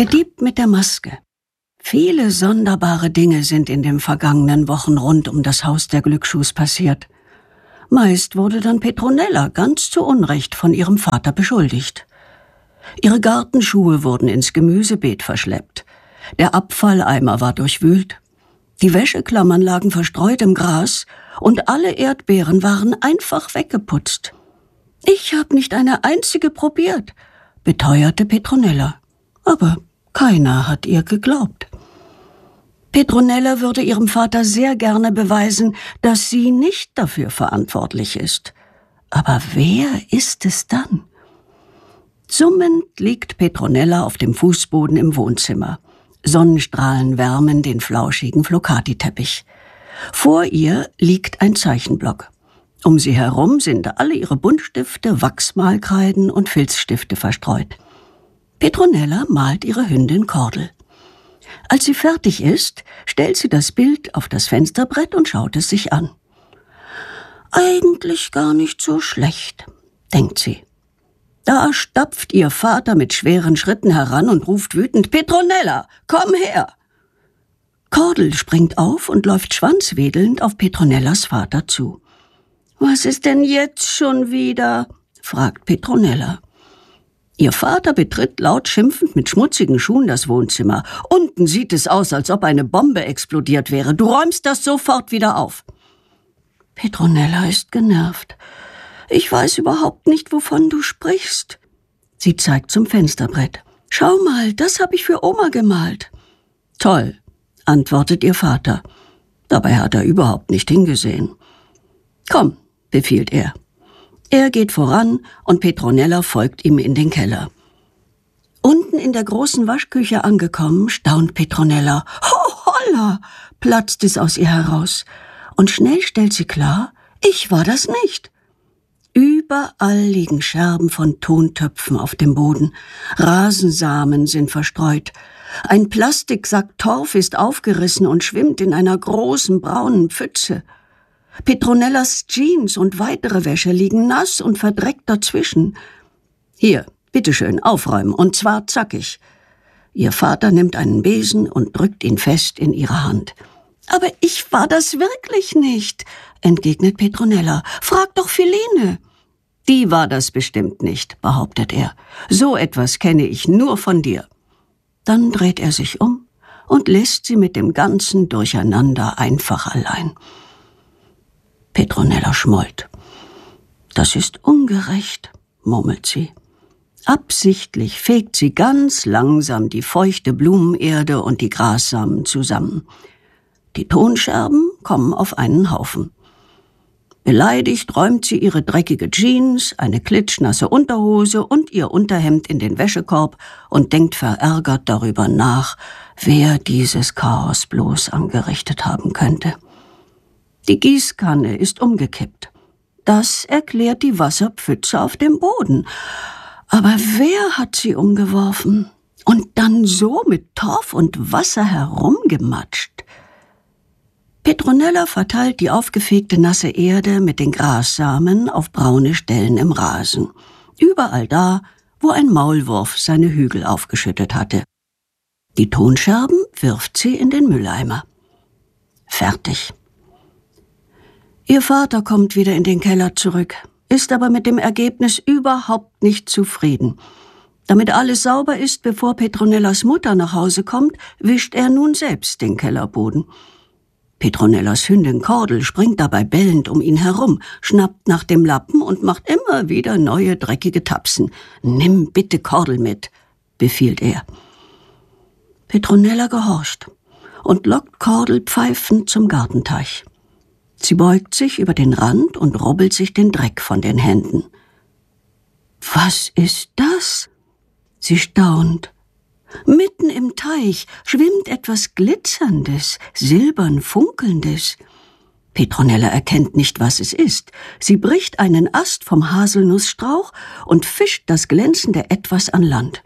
Der Dieb mit der Maske. Viele sonderbare Dinge sind in den vergangenen Wochen rund um das Haus der Glücksschuhs passiert. Meist wurde dann Petronella ganz zu Unrecht von ihrem Vater beschuldigt. Ihre Gartenschuhe wurden ins Gemüsebeet verschleppt. Der Abfalleimer war durchwühlt. Die Wäscheklammern lagen verstreut im Gras und alle Erdbeeren waren einfach weggeputzt. »Ich habe nicht eine einzige probiert«, beteuerte Petronella. Aber keiner hat ihr geglaubt. Petronella würde ihrem Vater sehr gerne beweisen, dass sie nicht dafür verantwortlich ist. Aber wer ist es dann? Summend liegt Petronella auf dem Fußboden im Wohnzimmer. Sonnenstrahlen wärmen den flauschigen Flocati-Teppich. Vor ihr liegt ein Zeichenblock. Um sie herum sind alle ihre Buntstifte, Wachsmalkreiden und Filzstifte verstreut. Petronella malt ihre Hündin Kordel. Als sie fertig ist, stellt sie das Bild auf das Fensterbrett und schaut es sich an. Eigentlich gar nicht so schlecht, denkt sie. Da stapft ihr Vater mit schweren Schritten heran und ruft wütend: »Petronella, komm her!« Kordel springt auf und läuft schwanzwedelnd auf Petronellas Vater zu. »Was ist denn jetzt schon wieder?« fragt Petronella. Ihr Vater betritt laut schimpfend mit schmutzigen Schuhen das Wohnzimmer. Unten sieht es aus, als ob eine Bombe explodiert wäre. Du räumst das sofort wieder auf. Petronella ist genervt. Ich weiß überhaupt nicht, wovon du sprichst. Sie zeigt zum Fensterbrett. Schau mal, das habe ich für Oma gemalt. Toll, antwortet ihr Vater. Dabei hat er überhaupt nicht hingesehen. Komm, befiehlt er. Er geht voran und Petronella folgt ihm in den Keller. Unten in der großen Waschküche angekommen, staunt Petronella. Holla, platzt es aus ihr heraus. Und schnell stellt sie klar, ich war das nicht. Überall liegen Scherben von Tontöpfen auf dem Boden. Rasensamen sind verstreut. Ein Plastiksack Torf ist aufgerissen und schwimmt in einer großen braunen Pfütze. Petronellas Jeans und weitere Wäsche liegen nass und verdreckt dazwischen. Hier, bitteschön, aufräumen, und zwar zackig. Ihr Vater nimmt einen Besen und drückt ihn fest in ihre Hand. Aber ich war das wirklich nicht, entgegnet Petronella. Frag doch Philine. Die war das bestimmt nicht, behauptet er. So etwas kenne ich nur von dir. Dann dreht er sich um und lässt sie mit dem ganzen Durcheinander einfach allein. Petronella schmollt. Das ist ungerecht, murmelt sie. Absichtlich fegt sie ganz langsam die feuchte Blumenerde und die Grassamen zusammen. Die Tonscherben kommen auf einen Haufen. Beleidigt räumt sie ihre dreckige Jeans, eine klitschnasse Unterhose und ihr Unterhemd in den Wäschekorb und denkt verärgert darüber nach, wer dieses Chaos bloß angerichtet haben könnte. Die Gießkanne ist umgekippt. Das erklärt die Wasserpfütze auf dem Boden. Aber wer hat sie umgeworfen? Und dann so mit Torf und Wasser herumgematscht? Petronella verteilt die aufgefegte nasse Erde mit den Grassamen auf braune Stellen im Rasen. Überall da, wo ein Maulwurf seine Hügel aufgeschüttet hatte. Die Tonscherben wirft sie in den Mülleimer. Fertig. Ihr Vater kommt wieder in den Keller zurück, ist aber mit dem Ergebnis überhaupt nicht zufrieden. Damit alles sauber ist, bevor Petronellas Mutter nach Hause kommt, wischt er nun selbst den Kellerboden. Petronellas Hündin Kordel springt dabei bellend um ihn herum, schnappt nach dem Lappen und macht immer wieder neue dreckige Tapsen. »Nimm bitte Kordel mit«, befiehlt er. Petronella gehorcht und lockt Kordel pfeifend zum Gartenteich. Sie beugt sich über den Rand und rubbelt sich den Dreck von den Händen. »Was ist das?« Sie staunt. Mitten im Teich schwimmt etwas Glitzerndes, silbern Funkelndes. Petronella erkennt nicht, was es ist. Sie bricht einen Ast vom Haselnussstrauch und fischt das glänzende Etwas an Land.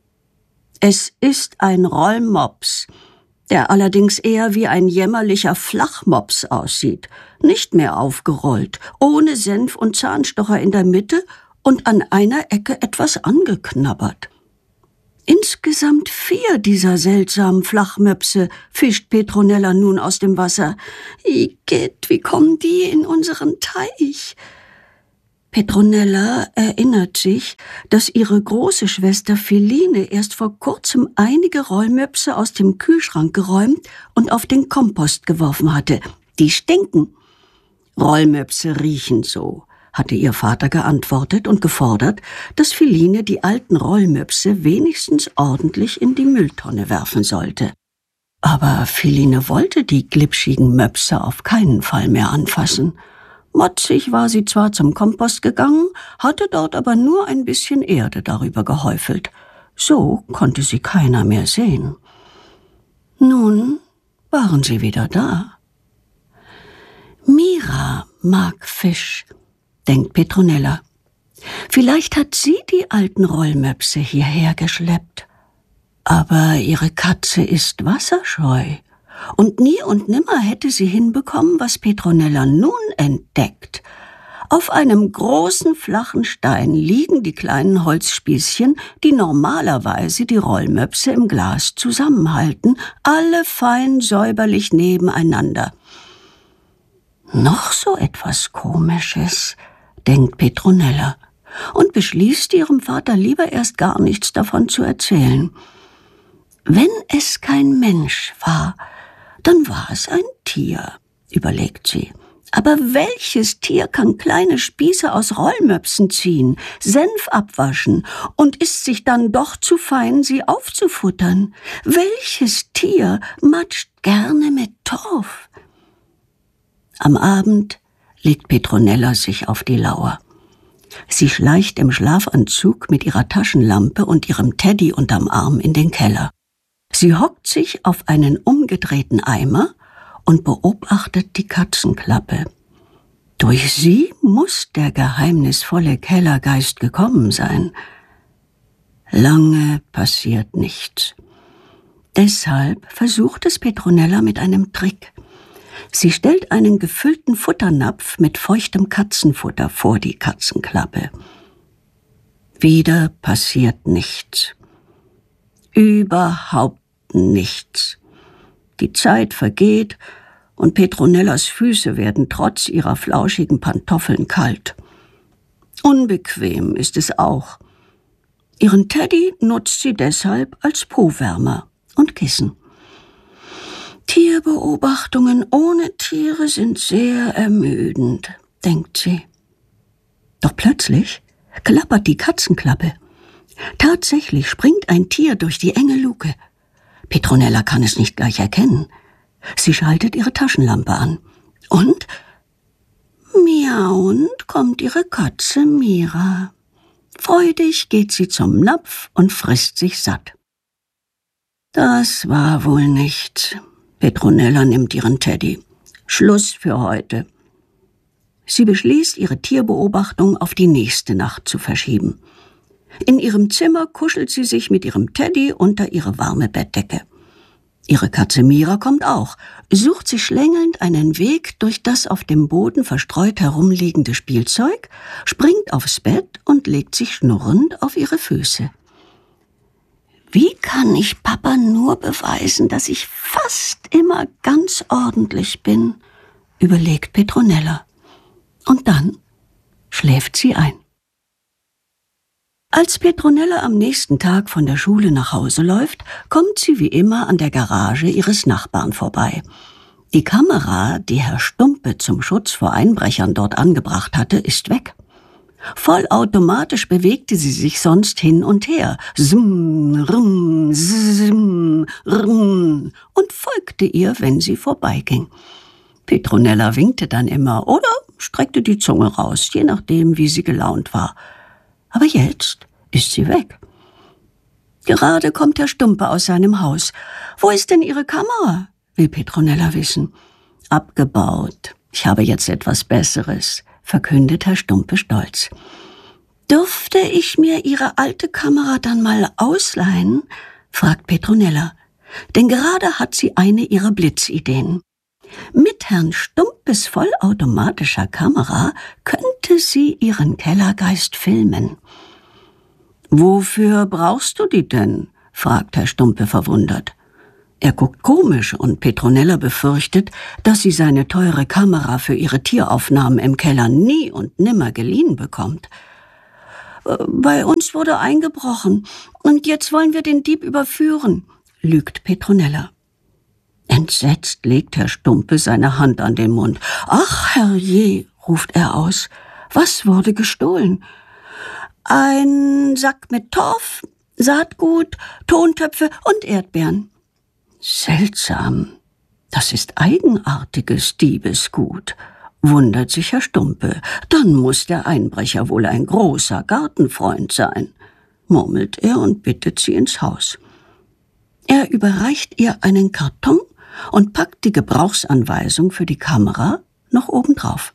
Es ist ein Rollmops, der allerdings eher wie ein jämmerlicher Flachmops aussieht, nicht mehr aufgerollt, ohne Senf und Zahnstocher in der Mitte und an einer Ecke etwas angeknabbert. Insgesamt 4 dieser seltsamen Flachmöpse fischt Petronella nun aus dem Wasser. Igitt, wie kommen die in unseren Teich? Petronella erinnert sich, dass ihre große Schwester Feline erst vor kurzem einige Rollmöpse aus dem Kühlschrank geräumt und auf den Kompost geworfen hatte. Die stinken. Rollmöpse riechen so, hatte ihr Vater geantwortet und gefordert, dass Feline die alten Rollmöpse wenigstens ordentlich in die Mülltonne werfen sollte. Aber Feline wollte die glitschigen Möpse auf keinen Fall mehr anfassen. Motzig war sie zwar zum Kompost gegangen, hatte dort aber nur ein bisschen Erde darüber gehäufelt. So konnte sie keiner mehr sehen. Nun waren sie wieder da. Mira mag Fisch, denkt Petronella. Vielleicht hat sie die alten Rollmöpse hierher geschleppt. Aber ihre Katze ist wasserscheu. Und nie und nimmer hätte sie hinbekommen, was Petronella nun entdeckt. Auf einem großen, flachen Stein liegen die kleinen Holzspießchen, die normalerweise die Rollmöpse im Glas zusammenhalten, alle fein säuberlich nebeneinander. Noch so etwas Komisches, denkt Petronella und beschließt, ihrem Vater lieber erst gar nichts davon zu erzählen. Wenn es kein Mensch war, dann war es ein Tier, überlegt sie. Aber welches Tier kann kleine Spieße aus Rollmöpsen ziehen, Senf abwaschen und ist sich dann doch zu fein, sie aufzufuttern? Welches Tier matscht gerne mit Torf? Am Abend legt Petronella sich auf die Lauer. Sie schleicht im Schlafanzug mit ihrer Taschenlampe und ihrem Teddy unterm Arm in den Keller. Sie hockt sich auf einen umgedrehten Eimer und beobachtet die Katzenklappe. Durch sie muss der geheimnisvolle Kellergeist gekommen sein. Lange passiert nichts. Deshalb versucht es Petronella mit einem Trick. Sie stellt einen gefüllten Futternapf mit feuchtem Katzenfutter vor die Katzenklappe. Wieder passiert nichts. Überhaupt nichts. Die Zeit vergeht und Petronellas Füße werden trotz ihrer flauschigen Pantoffeln kalt. Unbequem ist es auch. Ihren Teddy nutzt sie deshalb als Po-Wärmer und Kissen. Tierbeobachtungen ohne Tiere sind sehr ermüdend, denkt sie. Doch plötzlich klappert die Katzenklappe. Tatsächlich springt ein Tier durch die enge Luke. Petronella kann es nicht gleich erkennen. Sie schaltet ihre Taschenlampe an. Und miauend kommt ihre Katze Mira. Freudig geht sie zum Napf und frisst sich satt. Das war wohl nichts. Petronella nimmt ihren Teddy. Schluss für heute. Sie beschließt, ihre Tierbeobachtung auf die nächste Nacht zu verschieben. In ihrem Zimmer kuschelt sie sich mit ihrem Teddy unter ihre warme Bettdecke. Ihre Katze Mira kommt auch, sucht sich schlängelnd einen Weg durch das auf dem Boden verstreut herumliegende Spielzeug, springt aufs Bett und legt sich schnurrend auf ihre Füße. Wie kann ich Papa nur beweisen, dass ich fast immer ganz ordentlich bin, überlegt Petronella. Und dann schläft sie ein. Als Petronella am nächsten Tag von der Schule nach Hause läuft, kommt sie wie immer an der Garage ihres Nachbarn vorbei. Die Kamera, die Herr Stumpe zum Schutz vor Einbrechern dort angebracht hatte, ist weg. Vollautomatisch bewegte sie sich sonst hin und her, und folgte ihr, wenn sie vorbeiging. Petronella winkte dann immer oder streckte die Zunge raus, je nachdem, wie sie gelaunt war. Aber jetzt ist sie weg. Gerade kommt Herr Stumpe aus seinem Haus. »Wo ist denn Ihre Kamera?« will Petronella wissen. »Abgebaut. Ich habe jetzt etwas Besseres«, verkündet Herr Stumpe stolz. »Dürfte ich mir Ihre alte Kamera dann mal ausleihen?« fragt Petronella. Denn gerade hat sie eine ihrer Blitzideen. Mit Herrn Stumpes vollautomatischer Kamera könnte sie ihren Kellergeist filmen. »Wofür brauchst du die denn?« fragt Herr Stumpe verwundert. Er guckt komisch und Petronella befürchtet, dass sie seine teure Kamera für ihre Tieraufnahmen im Keller nie und nimmer geliehen bekommt. »Bei uns wurde eingebrochen und jetzt wollen wir den Dieb überführen«, lügt Petronella. Entsetzt legt Herr Stumpe seine Hand an den Mund. »Ach, herrje«, ruft er aus, »was wurde gestohlen?« »Ein Sack mit Torf, Saatgut, Tontöpfe und Erdbeeren.« »Seltsam, das ist eigenartiges Diebesgut«, wundert sich Herr Stumpe. »Dann muss der Einbrecher wohl ein großer Gartenfreund sein«, murmelt er und bittet sie ins Haus. Er überreicht ihr einen Karton und packt die Gebrauchsanweisung für die Kamera noch obendrauf.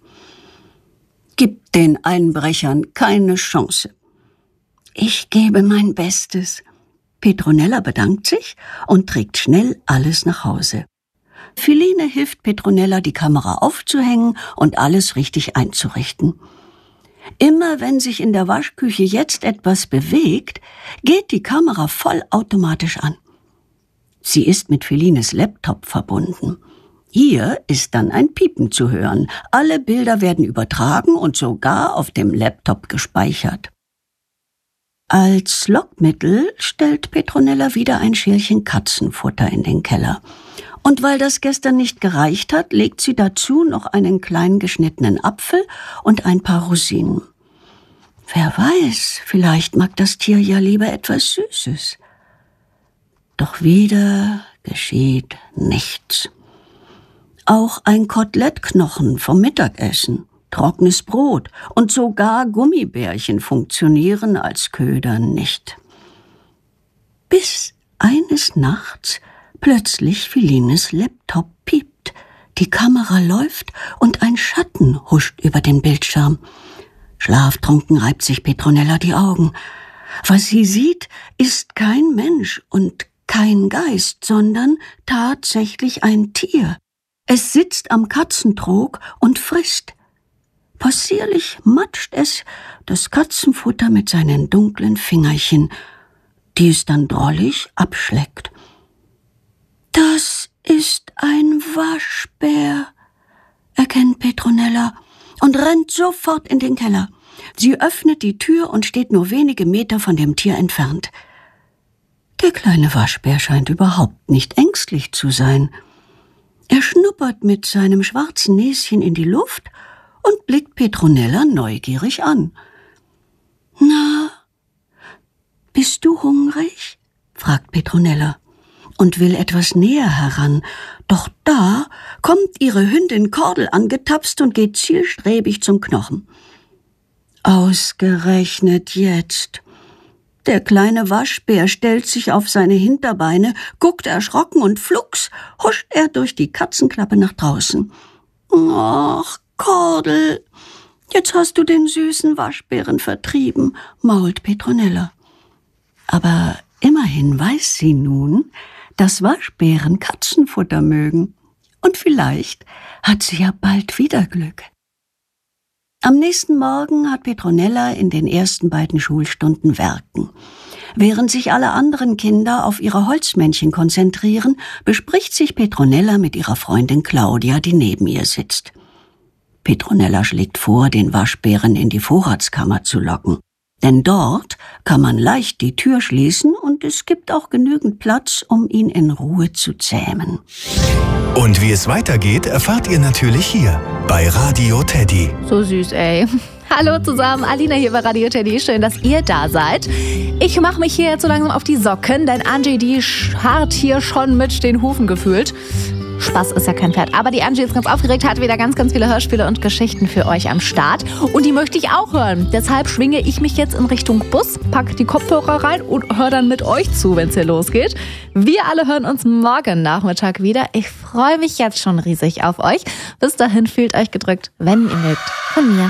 Gibt den Einbrechern keine Chance. »Ich gebe mein Bestes.« Petronella bedankt sich und trägt schnell alles nach Hause. Philine hilft Petronella, die Kamera aufzuhängen und alles richtig einzurichten. Immer wenn sich in der Waschküche jetzt etwas bewegt, geht die Kamera vollautomatisch an. Sie ist mit Philines Laptop verbunden. Hier ist dann ein Piepen zu hören. Alle Bilder werden übertragen und sogar auf dem Laptop gespeichert. Als Lockmittel stellt Petronella wieder ein Schälchen Katzenfutter in den Keller. Und weil das gestern nicht gereicht hat, legt sie dazu noch einen klein geschnittenen Apfel und ein paar Rosinen. Wer weiß, vielleicht mag das Tier ja lieber etwas Süßes. Doch wieder geschieht nichts. Auch ein Kotelettknochen vom Mittagessen, trockenes Brot und sogar Gummibärchen funktionieren als Köder nicht. Bis eines Nachts plötzlich Philines Laptop piept, die Kamera läuft und ein Schatten huscht über den Bildschirm. Schlaftrunken reibt sich Petronella die Augen. Was sie sieht, ist kein Mensch und kein Geist, sondern tatsächlich ein Tier. Es sitzt am Katzentrog und frisst. Possierlich matscht es das Katzenfutter mit seinen dunklen Fingerchen, die es dann drollig abschleckt. »Das ist ein Waschbär«, erkennt Petronella und rennt sofort in den Keller. Sie öffnet die Tür und steht nur wenige Meter von dem Tier entfernt. Der kleine Waschbär scheint überhaupt nicht ängstlich zu sein. Er schnuppert mit seinem schwarzen Näschen in die Luft und blickt Petronella neugierig an. »Na, bist du hungrig?« fragt Petronella und will etwas näher heran. Doch da kommt ihre Hündin Kordel angetapst und geht zielstrebig zum Knochen. Ausgerechnet jetzt. Der kleine Waschbär stellt sich auf seine Hinterbeine, guckt erschrocken und flugs huscht er durch die Katzenklappe nach draußen. »Ach, Kordel, jetzt hast du den süßen Waschbären vertrieben«, mault Petronella. Aber immerhin weiß sie nun, dass Waschbären Katzenfutter mögen. Und vielleicht hat sie ja bald wieder Glück. Am nächsten Morgen hat Petronella in den ersten beiden Schulstunden Werken. Während sich alle anderen Kinder auf ihre Holzmännchen konzentrieren, bespricht sich Petronella mit ihrer Freundin Claudia, die neben ihr sitzt. Petronella schlägt vor, den Waschbären in die Vorratskammer zu locken. Denn dort kann man leicht die Tür schließen und es gibt auch genügend Platz, um ihn in Ruhe zu zähmen. Und wie es weitergeht, erfahrt ihr natürlich hier bei Radio Teddy. So süß, ey. Hallo zusammen, Alina hier bei Radio Teddy. Schön, dass ihr da seid. Ich mache mich hier jetzt so langsam auf die Socken, denn Angie, die scharrt hier schon mit den Hufen gefühlt. Spaß ist ja kein Pferd. Aber die Angie ist ganz aufgeregt, hat wieder ganz, ganz viele Hörspiele und Geschichten für euch am Start. Und die möchte ich auch hören. Deshalb schwinge ich mich jetzt in Richtung Bus, packe die Kopfhörer rein und höre dann mit euch zu, wenn es hier losgeht. Wir alle hören uns morgen Nachmittag wieder. Ich freue mich jetzt schon riesig auf euch. Bis dahin fühlt euch gedrückt, wenn ihr mögt. Von mir.